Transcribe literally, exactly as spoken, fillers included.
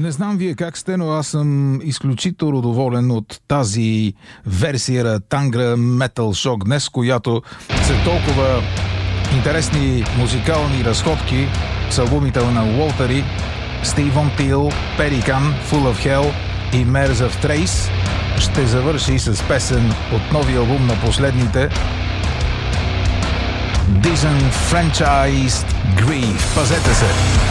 Не знам вие как сте, но аз съм изключително доволен от тази версия на Tangra Metal Shock днес, която са толкова интересни музикални разходки с албумите на Уолтери, Steve Von Peel, Pelican, Full of Hell и Mares of Trace. Ще завърши с песен от новия албум на последните Disenfranchised Grief. Пазете се!